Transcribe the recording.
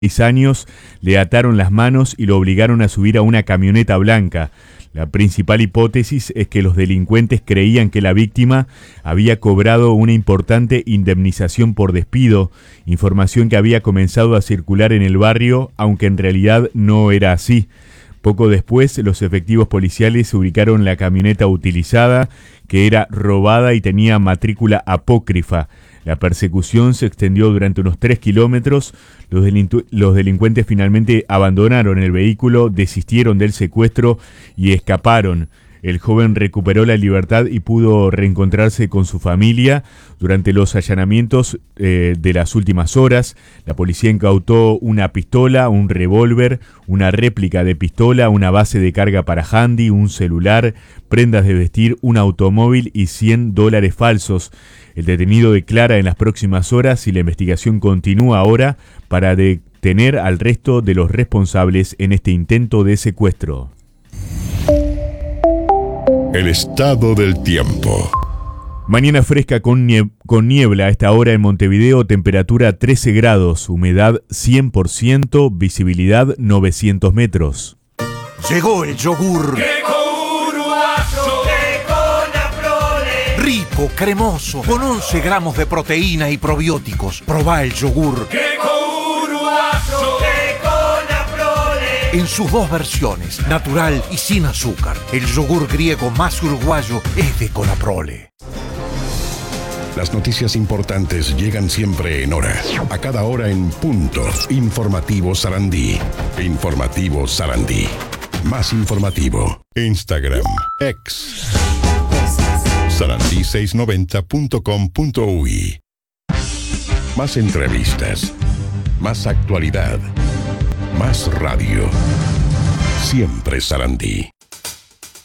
años le ataron las manos y lo obligaron a subir a una camioneta blanca. La principal hipótesis es que los delincuentes creían que la víctima había cobrado una importante indemnización por despido, información que había comenzado a circular en el barrio, aunque en realidad no era así. Poco después, los efectivos policiales ubicaron la camioneta utilizada, que era robada y tenía matrícula apócrifa. La persecución se extendió durante unos 3 kilómetros. Los delincuentes finalmente abandonaron el vehículo, desistieron del secuestro y escaparon. El joven recuperó la libertad y pudo reencontrarse con su familia. Durante los allanamientos de las últimas horas, la policía incautó una pistola, un revólver, una réplica de pistola, una base de carga para handy, un celular, prendas de vestir, un automóvil y $100 falsos. El detenido declara en las próximas horas y la investigación continúa ahora para detener al resto de los responsables en este intento de secuestro. El estado del tiempo. Mañana fresca con niebla a esta hora en Montevideo, temperatura 13 grados, humedad 100%, visibilidad 900 metros. Llegó el yogur. Rico, cremoso, con 11 gramos de proteína y probióticos. Probá el yogur. En sus dos versiones, natural y sin azúcar. El yogur griego más uruguayo es de Conaprole. Las noticias importantes llegan siempre en hora. A cada hora en punto. Informativo Sarandí. Informativo Sarandí. Más informativo. Instagram. X. sarandí690.com.uy. Más entrevistas. Más actualidad. Más radio. Siempre Sarandí.